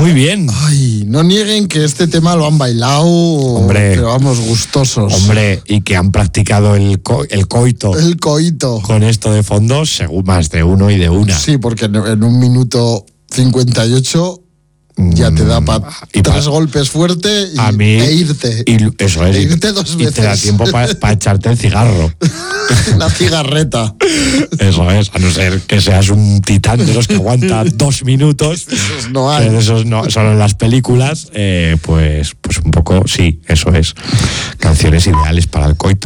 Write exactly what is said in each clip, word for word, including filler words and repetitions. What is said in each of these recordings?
Muy bien. Ay, no nieguen que este tema lo han bailado, hombre, pero vamos, gustosos. Hombre, y que han practicado el, co- el coito. El coito. Con esto de fondo, según más de uno y de una. Sí, porque en, en un minuto cincuenta y ocho ya te da para tres pa, golpes fuerte y, a mí, e irte. Y eso es. E irte dos y veces. te da tiempo para pa echarte el cigarro. Una cigarreta. Eso es, a no ser que seas un titán de los que aguanta dos minutos. Esos no hay. De esos no, solo en las películas, eh, pues, pues un poco, sí, eso es. Canciones ideales para el coito.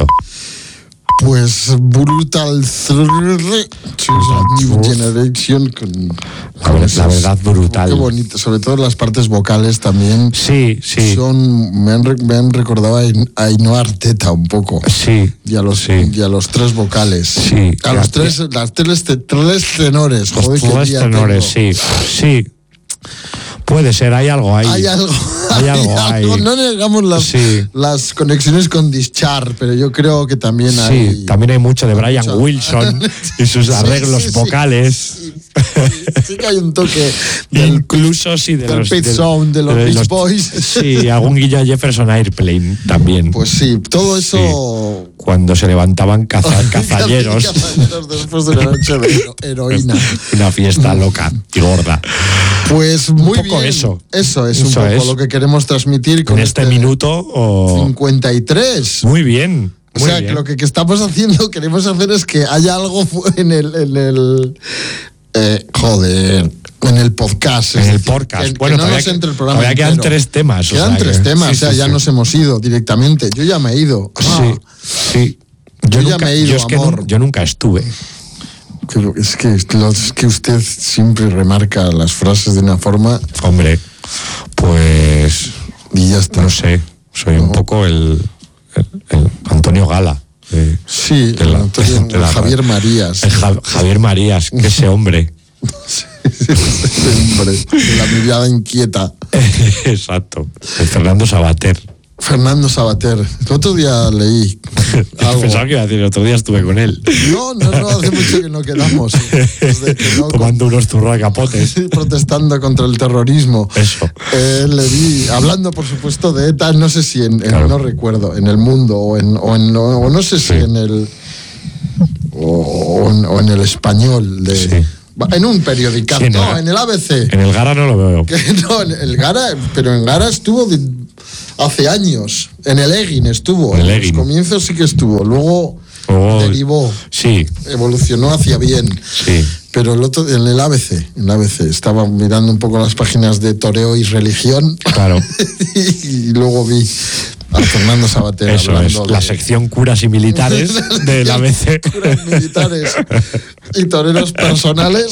Pues Brutal Thrill, New Generation, con, la, con la verdad brutal. Qué bonito, sobre todo las partes vocales también. Sí, sí. Son, me han, me han recordado a Ainhoa Arteta un poco. Sí. Y a los, sí. y a los tres vocales. Sí. A los tres, las tres, tres tenores. Los Joder, tres tenores, tengo. sí. Sí. Puede ser, hay algo ahí. Hay algo. Hay algo, hay hay. algo. No negamos las, sí. las conexiones con Discharge, pero yo creo que también sí, hay. Sí, también hay mucho de Brian mucho. Wilson y sus arreglos sí, sí, vocales. Sí, sí, sí que hay un toque. Del, Incluso sí, de del los. Pet Sound, de los de Beach los, Boys. Sí, algún Guilla Jefferson Airplane también. Pues sí, todo eso. Sí. Cuando se levantaban caza, cazalleros. Cazalleros después de una noche de heroína. Una fiesta loca y gorda. Pues muy un poco bien. eso. Eso es eso un poco es. lo que queremos transmitir con en este, este minuto o cincuenta y tres. Muy bien. O muy sea, bien. que lo que, que estamos haciendo, queremos hacer es que haya algo en el, en el eh, joder, en el podcast. En el decir, podcast. Que, bueno, que no todavía, nos entre el programa todavía quedan entero. tres temas. Quedan o sea, tres que, temas, sí, o sea, sí, ya sí. nos hemos ido directamente. Yo ya me he ido. Sí, Ah. sí. Yo, Yo, ya nunca, me he ido, yo es que amor. no, yo nunca estuve. Pero es que, es que usted siempre remarca las frases de una forma. Hombre, pues. Y ya está. No sé, soy no. un poco el, el, el Antonio Gala. De, sí, de la, Antonio, de la, Javier Marías. El Ja, Javier Marías, que ese hombre. Sí, ese hombre, de la mirada inquieta. Exacto. El Fernando Sabater. Fernando Sabater. El otro día leí algo. Pensaba que iba a decir, el otro día estuve con él. No, no, no, hace mucho que no quedamos. Desde que no, tomando con, unos turros de capotes. Protestando contra el terrorismo. Eso. Eh, le vi, hablando por supuesto de ETA, no sé si en, en claro. no recuerdo, en El Mundo o en, o, en, o no sé si sí. en el o, o, en, o en el Español de... Sí. En un periodicazo, sí, no, en el A B C. En el Gara no lo veo. Que, no, en el Gara, pero en Gara estuvo de, hace años. En el Egin estuvo. En, el en los comienzos sí que estuvo. Luego oh, derivó. Sí. Evolucionó hacia bien. Sí. Pero el otro, en el A B C, en el A B C, estaba mirando un poco las páginas de toreo y religión. Claro. y, y luego vi a Fernando Sabater. Eso es, de... la sección curas y militares del A B C. Curas militares y toreros personales.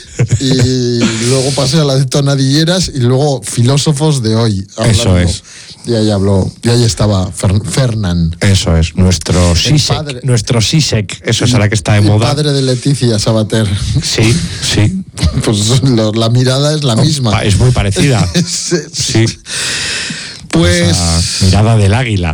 Y luego pasé a la de tonadilleras y luego filósofos de hoy. Hablando. Eso es. Y ahí habló, y ahí estaba Fer, Fernán. Eso es, nuestro Sisek, nuestro Sisek, eso es ahora que está de moda. El padre de Leticia Sabater. Sí, sí. Pues lo, la mirada es la misma. Es muy parecida. sí. sí. Pues... Esa mirada del águila.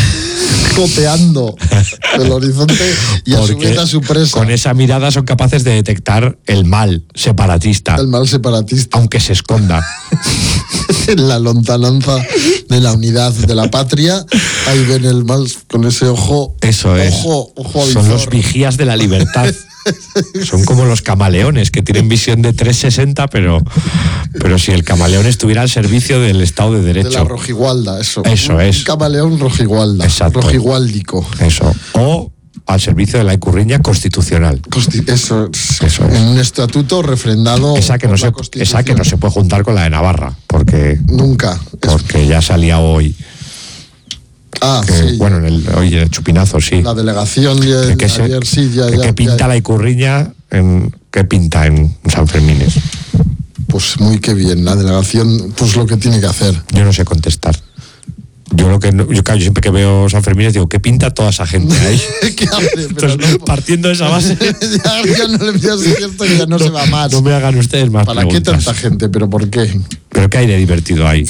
Coteando el horizonte y a su vez a su presa. Con esa mirada son capaces de detectar el mal separatista. El mal separatista. Aunque se esconda. En la lontananza de la unidad de la patria, ahí ven el mal con ese ojo. Eso es. Ojo, ojo Son los vigías de la libertad. Son como los camaleones que tienen visión de trescientos sesenta, pero, pero si el camaleón estuviera al servicio del Estado de Derecho. De la rojigualda, eso. Eso un, es. Un camaleón rojigualda. Exacto. Rojigualdico. Eso. O al servicio de la icurriña constitucional. Consti eso, eso es. En un estatuto refrendado. Esa que, no se, esa que no se puede juntar con la de Navarra, porque. Nunca. Porque ya salía hoy. Ah, que, sí. Bueno, en el, hoy el chupinazo, sí. La delegación de, que se, ayer, sí, ya, que, ya. ¿Qué pinta ya. la icurriña? En, ¿Qué pinta en San Fermines? Pues muy que bien, la delegación, pues lo que tiene que hacer. Yo no sé contestar. Yo lo que no, yo, yo siempre que veo San Fermines digo, ¿qué pinta toda esa gente ahí? ¿Qué hace? Pero Entonces, no, partiendo de esa base. ya, ya no le pidas cierto y ya no, no se va más. No me hagan ustedes más ¿Para preguntas. qué tanta gente? ¿Pero por qué? ¿Pero qué hay de divertido ahí?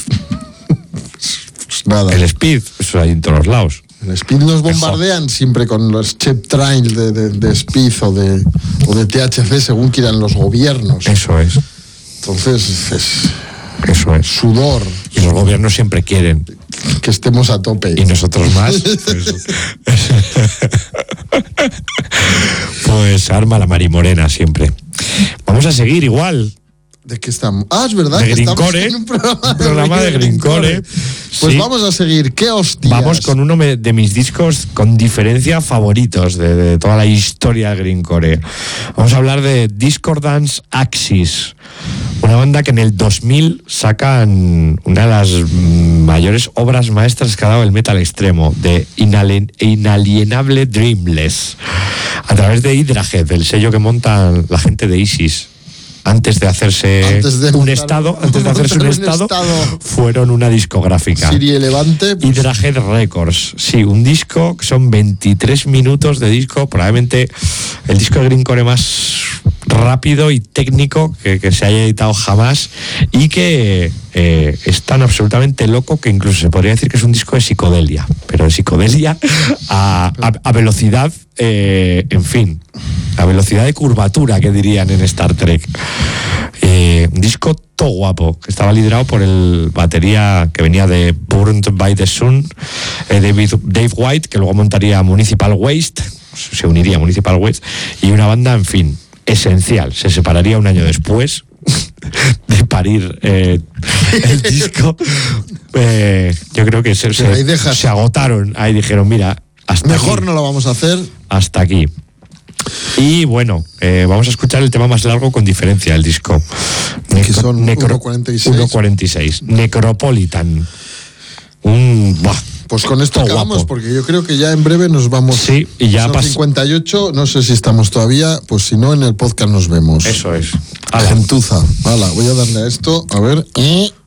Pues nada. El speed, eso hay en todos los lados. El Speed nos bombardean Mejor. siempre con los chip trails de, de, de Speed o de, o de T H C según quieran los gobiernos. Eso es. Entonces, es, Eso es. Sudor. Y los gobiernos siempre quieren que estemos a tope. Y nosotros más. Pues, pues arma la marimorena siempre. Vamos a seguir igual. ¿De qué estamos? Ah, es verdad. De que Greencore. En un programa, un programa de, de Greencore. Pues sí. Vamos a seguir. ¿Qué hostias? Vamos con uno de mis discos con diferencia favoritos de, de toda la historia de Greencore. Vamos a hablar de Discordance Axis. Una banda que en el dos mil sacan una de las mayores obras maestras que ha dado el metal extremo, de Inalien- Inalienable Dreamless, a través de Hydrahead, el sello que montan la gente de ISIS. Antes de hacerse antes de un montar, estado, antes de hacerse un, un estado, estado, fueron una discográfica. Sirie Levante. Pues... Hydrahead Records. Sí, un disco que son veintitrés minutos de disco, probablemente el disco de Greencore más rápido y técnico que, que se haya editado jamás, y que eh, es tan absolutamente loco que incluso se podría decir que es un disco de psicodelia, pero de psicodelia a, a, a velocidad, eh, en fin, a velocidad de curvatura, que dirían en Star Trek. Eh, un disco todo guapo, que estaba liderado por el batería que venía de Burned by the Sun, eh, David, Dave White, que luego montaría Municipal Waste, se uniría a Municipal Waste, y una banda, en fin, esencial. Se separaría un año después de parir eh, el disco. Eh, yo creo que se, se, se agotaron. Ahí dijeron, mira, hasta mejor aquí, no lo vamos a hacer. Hasta aquí. Y bueno, eh, vamos a escuchar el tema más largo con diferencia del disco. Necro- que son uno cuarenta y seis. uno cuarenta y seis. Necropolitan. Un... Buah, pues con esto acabamos, guapo. Porque yo creo que ya en breve nos vamos. Sí, y ya son cincuenta y ocho, no sé si estamos todavía, pues si no, en el podcast nos vemos. Eso es. Gentuza. Hala, voy a darle a esto, a ver.